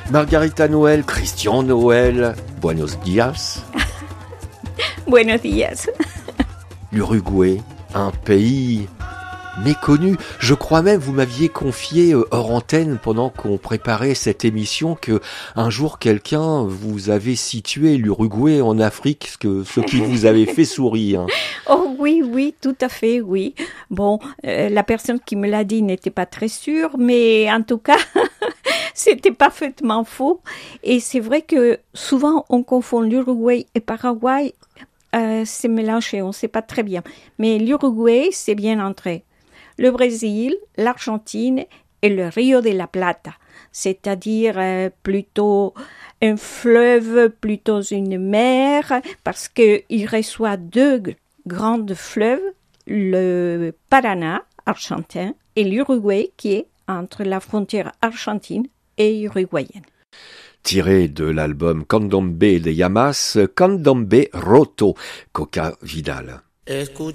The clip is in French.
Margarita Noël, Christian Noël, buenos dias. Buenos días. L'Uruguay, un pays méconnu. Je crois même, vous m'aviez confié hors antenne pendant qu'on préparait cette émission que un jour quelqu'un vous avait situé l'Uruguay en Afrique, ce qui vous avait fait sourire. Oh oui, tout à fait, oui. Bon, la personne qui me l'a dit n'était pas très sûre, mais en tout cas, c'était parfaitement faux. Et c'est vrai que souvent on confond l'Uruguay et Paraguay. C'est mélangé, on ne sait pas très bien. Mais l'Uruguay, c'est bien entré. Le Brésil, l'Argentine et le Rio de la Plata, c'est-à-dire plutôt un fleuve, plutôt une mer, parce qu'il reçoit deux grands fleuves, le Paraná, argentin, et l'Uruguay, qui est entre la frontière argentine et uruguayenne. Tiré de l'album Candombe de Llamas, Candombe Roto, Coca Vidal.